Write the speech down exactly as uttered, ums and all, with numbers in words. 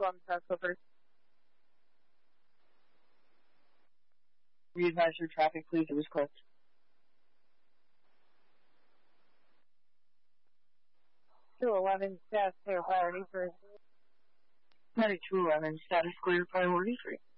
eleven, South Clifford. Re-advise your traffic, please. It was clipped. two eleven, status clear, priority three. Medic two eleven, status clear, priority three.